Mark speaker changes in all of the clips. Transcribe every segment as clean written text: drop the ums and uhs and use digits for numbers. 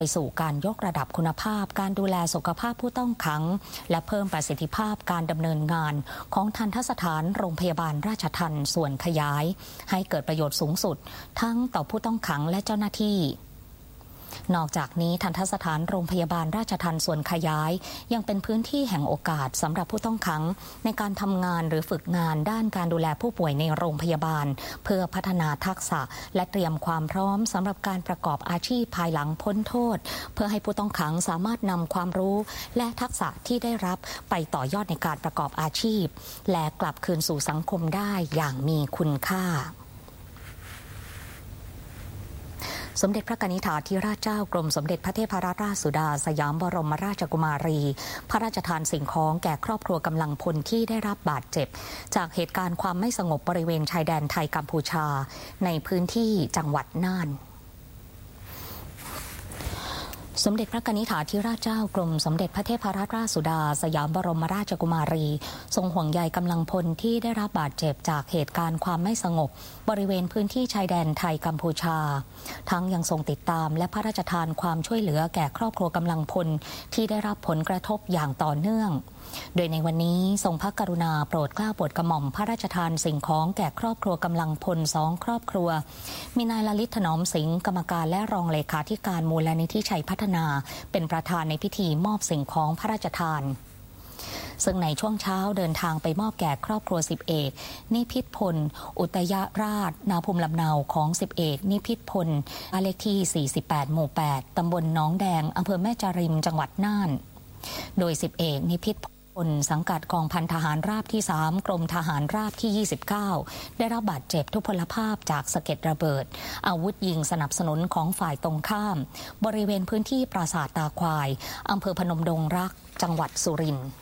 Speaker 1: ไปสู่การยกระดับคุณภาพการดูแลสุขภาพผู้ต้องขังและเพิ่มประสิทธิภาพการดำเนินงานของทัณฑสถานโรงพยาบาลราชทัณฑ์ส่วนขยายให้เกิดประโยชน์สูงสุดทั้งต่อผู้ต้องขังและเจ้าหน้าที่นอกจากนี้ทัณฑสถานโรงพยาบาลราชทัณฑ์ส่วนขยายยังเป็นพื้นที่แห่งโอกาสสำหรับผู้ต้องขังในการทำงานหรือฝึกงานด้านการดูแลผู้ป่วยในโรงพยาบาลเพื่อพัฒนาทักษะและเตรียมความพร้อมสำหรับการประกอบอาชีพภายหลังพ้นโทษเพื่อให้ผู้ต้องขังสามารถนำความรู้และทักษะที่ได้รับไปต่อยอดในการประกอบอาชีพและกลับคืนสู่สังคมได้อย่างมีคุณค่าสมเด็จพระกนิษฐาธิราชเจ้ากรมสมเด็จพระเทพรัตนราชสุดาสยามบรมราชกุมารีพระราชทานสิ่งของแก่ครอบครัวกำลังพลที่ได้รับบาดเจ็บจากเหตุการณ์ความไม่สงบบริเวณชายแดนไทยกัมพูชาในพื้นที่จังหวัดน่านสมเด็จพระกนิษฐาธิราชเจ้ากรมสมเด็จพระเทพรัตนราชสุดาสยามบรมราชกุมารีทรงห่วงใยกำลังพลที่ได้รับบาดเจ็บจากเหตุการณ์ความไม่สงบบริเวณพื้นที่ชายแดนไทยกัมพูชาทั้งยังทรงติดตามและพระราชทานความช่วยเหลือแก่ครอบครัวกำลังพลที่ได้รับผลกระทบอย่างต่อเนื่องโดยในวันนี้ทรงพระกรุณาโปรดเกล้าโปรดกระหม่อมพระราชทานสิ่งของแก่ครอบครัวกำลังพล2ครอบครัวมีนายลลิตถนอมสิงห์กรรมการและรองเลขาธิการมูลนิธิชัยพัฒนาเป็นประธานในพิธีมอบสิ่งของพระราชทานซึ่งในช่วงเช้าเดินทางไปมอบแก่ครอบครัว10เอกนิพิษพลอุตยราชนาภูมิลำเนาของ10เอกนิพิษพลบ้านเลขที่48หมู่8ตำบลหนองแดงอำเภอแม่จาริมจังหวัดน่านโดย10เอกนิพิษพลสังกัดกองพันทหารราบที่3กรมทหารราบที่29ได้รับบาดเจ็บทุพพลภาพจากสะเก็ดระเบิดอาวุธยิงสนับสนุนของฝ่ายตรงข้ามบริเวณพื้นที่ปราสาทตาควายอำเภอพนมดงรักจังหวัดสุรินทร์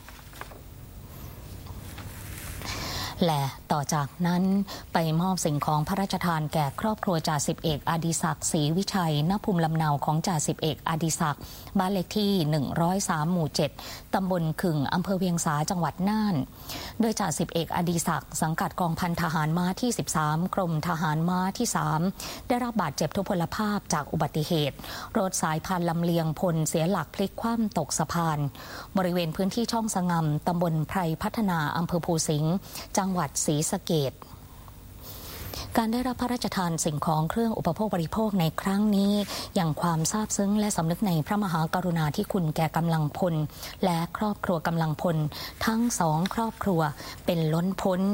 Speaker 1: และต่อจากนั้นไปมอบสิ่งของพระราชทานแก่ครอบครัวจ่าสิบเอกอดิศักดิ์ศรีวิชัยณภูมิลำเนาของจ่าสิบเอกอดิศักดิ์บ้านเลขที่103หมู่7ตำบลขึ่งอำเภอเวียงสาจังหวัดน่านโดยจ่าสิบเอกอดิศักดิ์สังกัดกองพันทหารม้าที่13กรมทหารม้าที่3ได้รับบาดเจ็บทุพพลภาพจากอุบัติเหตุรถสายพานลำเลียงพลเสียหลักพลิกคว่ำตกสะพานบริเวณพื้นที่ช่องสงำตำบลไพรพัฒนาอำเภอภูสิงห์จังหวัดศรีสะเกษการได้รับพระราชทานสิ่งของเครื่องอุปโภคบริโภคในครั้งนี้อย่างความซาบซึ้งและสำนึกในพระมหากรุณาธิคุณแก่กำลังพลและครอบครัวกำลังพลทั้ง2ครอบครัวเป็นล้นพ้น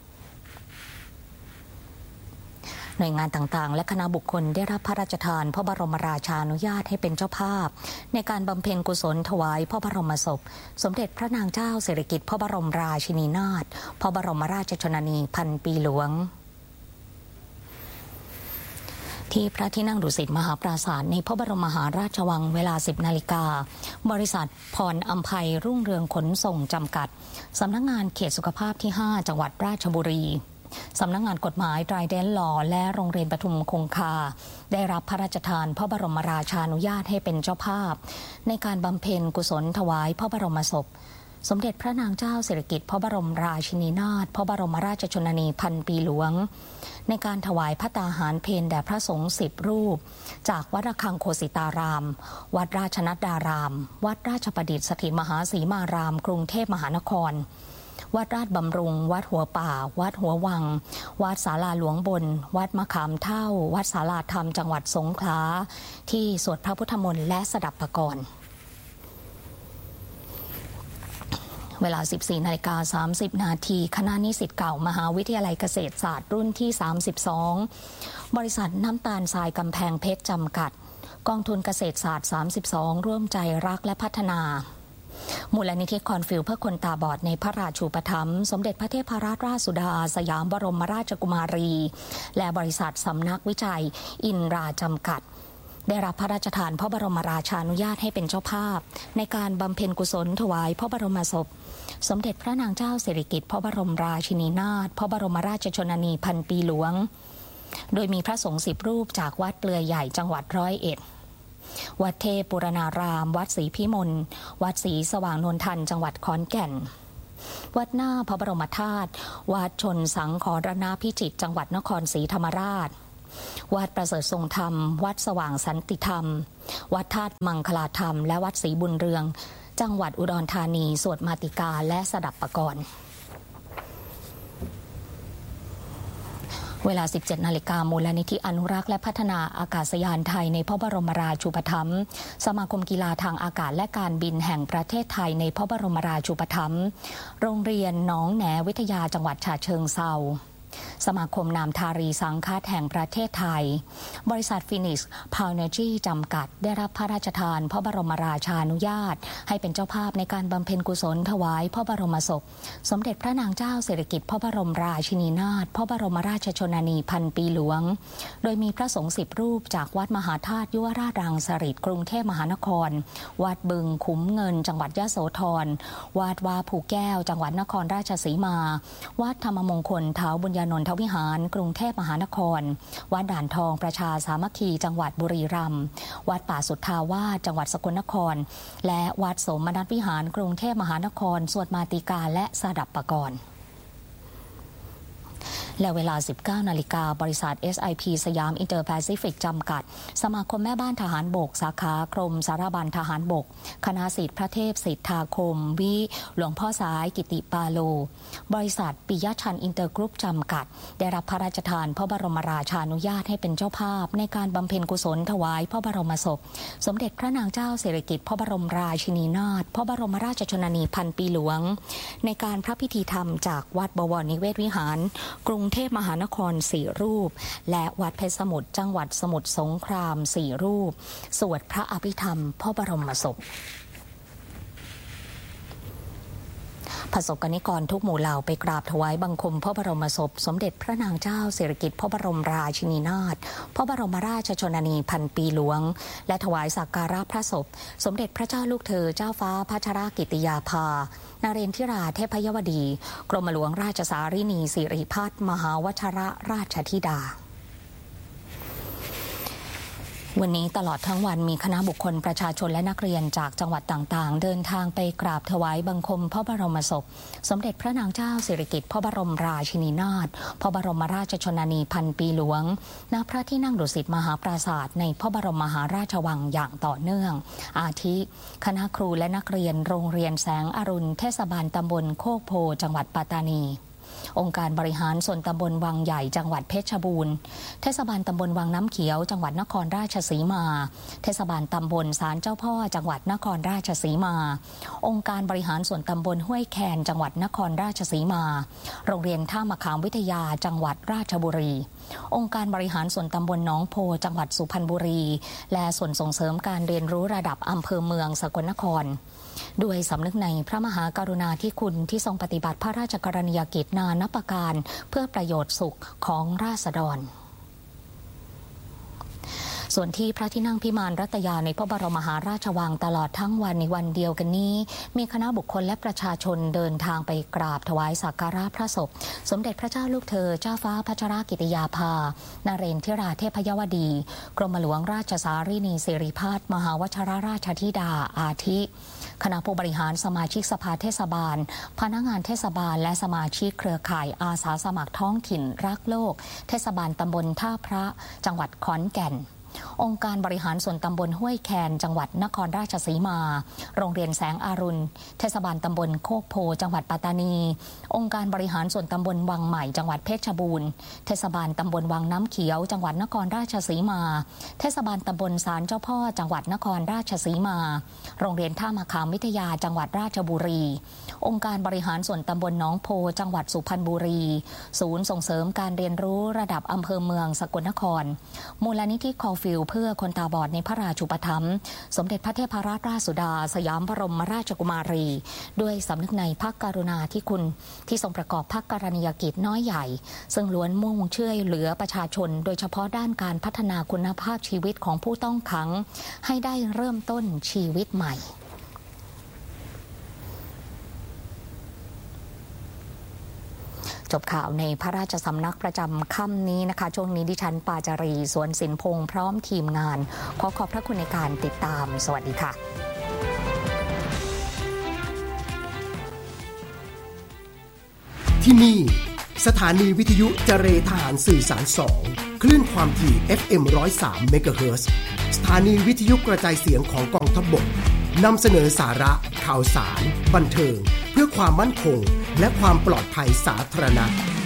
Speaker 1: หน่วยงานต่างๆและคณะบุคคลได้รับพระราชทานพระบรมราชานุญาตให้เป็นเจ้าภาพในการบำเพ็ญกุศลถวายพระบรมศพสมเด็จพระนางเจ้าสิริกิติ์พระบรมราชินีนาถพระบรมราชชนนีพันปีหลวงที่พระที่นั่งดุสิตมหาปราสาทในพระบรมมหาราชวังเวลา 10 นาฬิกาบริษัทพรอัมไพรุ่งเรืองขนส่งจำกัดสำนักงานเขตสุขภาพที่5จังหวัดราชบุรีสำนักงานกฎหมายไตรเดนท์ลอและโรงเรียนปทุมคงคาได้รับพระราชทานพระบรมราชานุญาตให้เป็นเจ้าภาพในการบำเพ็ญกุศลถวายพระบรมศพสมเด็จพระนางเจ้าสิริกิติ์พระบรมราชินีนาถพระบรมราชชนนีพันปีหลวงในการถวายภัตตาหารเพลแด่พระสงฆ์10รูปจากวัดระฆังโคสิตารามวัดราชนัดดารามวัดราชประดิษฐ์สถิตมหาสีมารามกรุงเทพมหานครวัดราชบำรุงวัดหัวป่าวัดหัววังวัดศาลาหลวงบนวัดมะขามเท่าวัดศาลาธรรมจังหวัดสงขลาที่สวดพระพุทธมนต์และสดับปกรณ์เวลา 14:30 นาทีคณะนิสิตเก่ามหาวิทยาลัยเกษตรศาสตร์รุ่นที่32บริษัทน้ำตาลทรายกำแพงเพชรจำกัดกองทุนเกษตรศาสตร์32ร่วมใจรักและพัฒนามูลนิธิคอนฟิลเพื่อคนตาบอดในพระราชูปถัมภ์สมเด็จพระเทพรัตนราชสุดาสยามบรมราชกุมารีและบริษัทสำนักวิจัยอินราจำกัดได้รับพระราชทานพระบรมราชานุญาตให้เป็นเจ้าภาพในการบำเพ็ญกุศลถวายพระบรมศพสมเด็จพระนางเจ้าสิริกิติ์พระบรมราชินีนาถพระบรมราชชนนีพันปีหลวงโดยมีพระสงฆ์10รูปจากวัดเปลือยใหญ่จังหวัด101วัดเทพปุรณารามวัดศรีพิมลวัดศรีสว่างนนทันจังหวัดขอนแก่นวัดหน้าพระบรมธาตุวัดชนสังขรณพิจิตรจังหวัดนครศรีธรรมราชวัดประเสริฐทรงธรรมวัดสว่างสันติธรรมวัดธาตุมังคลาธรรมและวัดศรีบุญเรืองจังหวัดอุดรธานีสวดมาติกาและสดับปกรณ์เวลา 17 นาฬิกามูลนิธิอนุรักษ์และพัฒนาอากาศยานไทยในพระบรมราชูปถัมภ์สมาคมกีฬาทางอากาศและการบินแห่งประเทศไทยในพระบรมราชูปถัมภ์โรงเรียนหนองแหนวิทยาจังหวัดฉะเชิงเทราสมาคมนามทารีสังฆัสแห่งประเทศไทยบริษัทฟินิกส์พาวเนจีจำกัดได้รับพระราชทานพระบรมราชานุญาตให้เป็นเจ้าภาพในการบำเพ็ญกุศลถวายพระบรมศพสมเด็จพระนางเจ้าสิริกิติ์พระบรมราชินีนาถพระบรมราชชนนีพันปีหลวงโดยมีพระสงฆ์10 รูปจากวัดมหาธาตุยุวราชรังสฤษฎ์กรุงเทพมหานครวัดบึงขุมเงินจังหวัดยโสธรวัดวาภูแก้วจังหวัดนครราชสีมาวัดธรรมมงคลท้าวบุญญานนทวิหารกรุงเทพมหานครวัดด่านทองประชาสามัคคีจังหวัดบุรีรัมย์วัดป่าสุทธาวาสจังหวัดสกลนครและวัดสมนัสวิหารกรุงเทพมหานครสวดมาติกาและสดับปกรณ์และเวลา 19 นาฬิกาบริษัท SIP สยามอินเตอร์แปซิฟิกจำกัดสมาคมแม่บ้านทหารบกสาขากรมสารบัญทหารบกคณะศิษย์พระเทพสิทธาคมวิหลวงพ่อสายกิติปาโลบริษัทปิยชันอินเตอร์กรุ๊ปจำกัดได้รับพระราชทานพระบรมราชานุญาตให้เป็นเจ้าภาพในการบำเพ็ญกุศลถวายพระบรมศพสมเด็จพระนางเจ้าสิริกิติ์พระบรมราชินีนาถพระบรมราชชนนีพันปีหลวงในการพระพิธีธรรมจากวัดบวรนิเวศวิหารกรุงเทพมหานคร4 รูปและวัดเพชรสมุทรจังหวัดสมุทรสงคราม4 รูปสวดพระอภิธรรมพระบรมศพประสบกนิกรทุกหมู่เหล่าไปกราบถวายบังคมพระบรมศพสมเด็จพระนางเจ้าสิริกิติ์พระบรมราชินีนาถพระบรมราชชนนีพันปีหลวงและถวายสักการะพระศพสมเด็จพระเจ้าลูกเธอเจ้าฟ้าพัชรกิติยาภานเรนทิราเทพยวดีกรมหลวงราชสารินีสิริพัฒน์มหาวชรราชธิดาวันนี้ตลอดทั้งวันมีคณะบุคคลประชาชนและนักเรียนจากจังหวัดต่างๆเดินทางไปกราบถวายบังคมพระบรมศพสมเด็จพระนางเจ้าสิริกิติ์พระบรมราชินีนาถพระบรมราชชนนีพันปีหลวงณพระที่นั่งดุสิตมหาปราสาทในพระบรมมหาราชวังอย่างต่อเนื่องอาทิคณะครูและนักเรียนโรงเรียนแสงอรุณเทศบาลตำบลโคกโพจังหวัดปัตตานีองค์การบริหารส่วนตำบลวังใหญ่จังหวัดเพชรบูรณ์เทศบาลตำบลวังน้ำเขียวจังหวัดนครราชสีมาเทศบาลตำบลศาลเจ้าพ่อจังหวัดนครราชสีมาองค์การบริหารส่วนตำบลห้วยแคนจังหวัดนครราชสีมาโรงเรียนท่ามะขามวิทยาจังหวัดราชบุรีองค์การบริหารส่วนตำบลหนองโพจังหวัดสุพรรณบุรีและส่วนส่งเสริมการเรียนรู้ระดับอำเภอเมืองสกลนครด้วยสำนึกในพระมหากรุณาธิคุณที่ทรงปฏิบัติพระราชกรณียกิจนานับประการเพื่อประโยชน์สุขของราษฎรส่วนที่พระที่นั่งพิมานรัตยาในพระบรมมหาราชวังตลอดทั้งวันในวันเดียวกันนี้มีคณะบุคคลและประชาชนเดินทางไปกราบถวายสักการะพระศพสมเด็จพระเจ้าลูกเธอเจ้าฟ้าพัชรกิติยาภานเรนทิราเทพยวดีกรมหลวงราชสารินีสิริพัฒน์มหาวชรราชธิดาอาทิคณะผู้บริหารสมาชิกสภาเทศบาลพนักงานเทศบาลและสมาชิกเครือข่ายอาสาสมัครท้องถิ่นรักโลกเทศบาลตำบลท่าพระจังหวัดขอนแก่นองค์การบริหารส่วนตำบลห้วยแคนจังหวัดนครราชสีมาโรงเรียนแสงอรุณเทศบาลตำบลโคกโพจังหวัดปัตตานีองค์การบริหารส่วนตำบลวังใหม่จังหวัดเพชรบูรณ์เทศบาลตำบลวังน้ำเขียวจังหวัดนครราชสีมาเทศบาลตำบลศาลเจ้าพ่อจังหวัดนครราชสีมาโรงเรียนท่ามะขามวิทยาจังหวัดราชบุรีองค์การบริหารส่วนตำบลหนองโพจังหวัดสุพรรณบุรีศูนย์ส่งเสริมการเรียนรู้ระดับอำเภอเมืองสกลนครมูลนิธิคอฟิลเพื่อคนตาบอดในพระราชูปถัมภ์สมเด็จพระเทพรัตนราชสุดาสยามบรมราชกุมารีด้วยสำนึกในพระกรุณาธิคุณที่ทรงประกอบพระกรณียกิจน้อยใหญ่ซึ่งล้วนมุ่งช่วยเหลือประชาชนโดยเฉพาะด้านการพัฒนาคุณภาพชีวิตของผู้ต้องขังให้ได้เริ่มต้นชีวิตใหม่จบข่าวในพระราชสำนักประจำค่ำนี้นะคะช่วงนี้ดิฉันปาจารีสวนสินพงษ์พร้อมทีมงานขอบพระคุณในการติดตามสวัสดีค่ะ
Speaker 2: ที่นี่สถานีวิทยุเจเรทหารสื่อสาร2คลื่นความถี่ FM 103 เมกะเฮิรตซ์สถานีวิทยุกระจายเสียงของกองทัพบกนำเสนอสาระข่าวสารบันเทิงเพื่อความมั่นคงและความปลอดภัยสาธารณะ